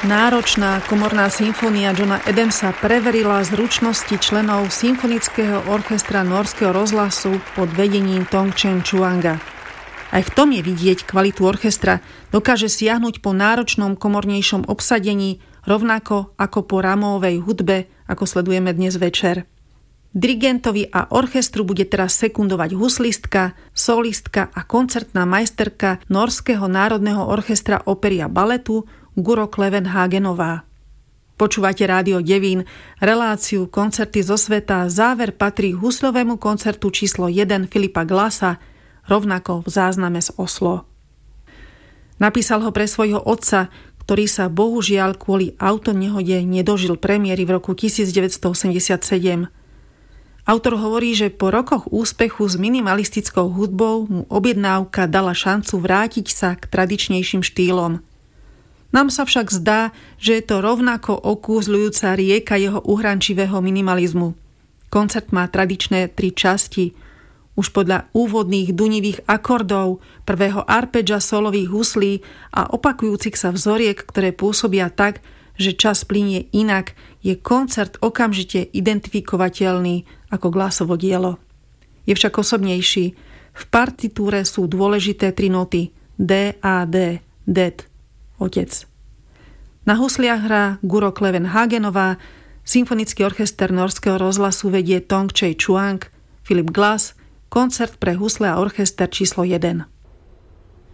Náročná komorná symfónia Johna Adamsa preverila zručnosti členov symfonického orchestra Norského rozhlasu pod vedením Tong Chen Chuanga. Aj v tom je vidieť kvalitu orchestra, dokáže siahnuť po náročnom komornejšom obsadení, rovnako ako po Rameauovej hudbe, ako sledujeme dnes večer. Dirigentovi a orchestru bude teraz sekundovať huslistka, solistka a koncertná majsterka Norského národného orchestra opery a baletu Guro Klevenhagenová. Počúvate Rádio Devín, reláciu Koncerty zo sveta. Záver patrí husľovému koncertu číslo 1 Philippa Glassa, rovnako v zázname z Oslo. Napísal ho pre svojho otca, ktorý sa bohužiaľ kvôli autonehode nedožil premiéry v roku 1987. Autor hovorí, že po rokoch úspechu s minimalistickou hudbou mu objednávka dala šancu vrátiť sa k tradičnejším štýlom. Nám sa však zdá, že je to rovnako okúzľujúca rieka jeho uhrančivého minimalizmu. Koncert má tradičné 3 časti. Už podľa úvodných dunivých akordov, prvého arpeggia solových huslí a opakujúcich sa vzoriek, ktoré pôsobia tak, že čas plynie inak, je koncert okamžite identifikovateľný ako Glassovo dielo. Je však osobnejší. V partitúre sú dôležité 3 noty D a D, det, otec. Na husliach hrá Guro Klevenhagenová, symfonický orchester Norského rozhlasu vedie Tong Chen Chuang, Philip Glass, koncert pre husle a orchester číslo 1.